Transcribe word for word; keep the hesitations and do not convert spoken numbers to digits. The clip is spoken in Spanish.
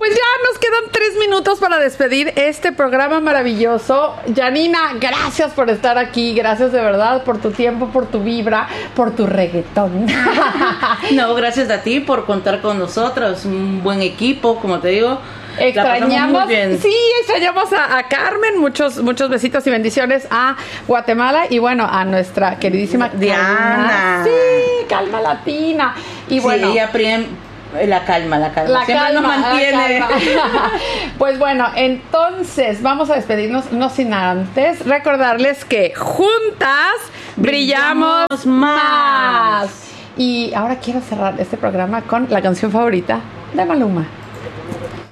Pues ya nos quedan tres minutos para despedir este programa maravilloso. Janina, gracias por estar aquí, gracias de verdad por tu tiempo, por tu vibra, por tu reggaetón. No, gracias a ti por contar con nosotros, un buen equipo, como te digo. Extrañamos, sí, extrañamos a, a Carmen, muchos, muchos besitos y bendiciones a Guatemala y bueno, a nuestra queridísima Diana. Calma, sí, Calma Latina. Y bueno, sí, ella prim- la calma, la calma. La Siempre calma, nos mantiene. la calma. Pues bueno, entonces vamos a despedirnos, no sin antes recordarles que juntas brillamos, brillamos más. más. Y ahora quiero cerrar este programa con la canción favorita de Maluma.